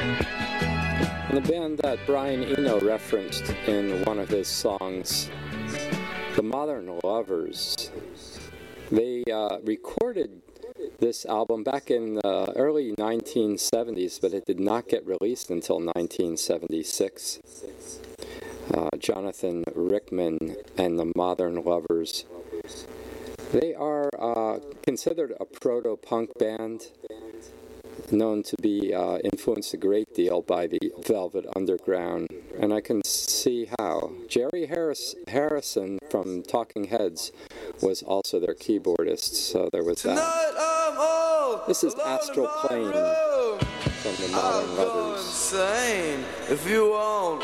And the band that Brian Eno referenced in one of his songs, the Modern Lovers, they recorded this album back in the early 1970s, but it did not get released until 1976. Jonathan Rickman and the Modern Lovers. They are considered a proto-punk band, known to be influenced a great deal by the Velvet Underground, and I can see how. Jerry Harrison from Talking Heads was also their keyboardist, so there was that. This is Astral Plane from the Modern Lovers. Insane if you won't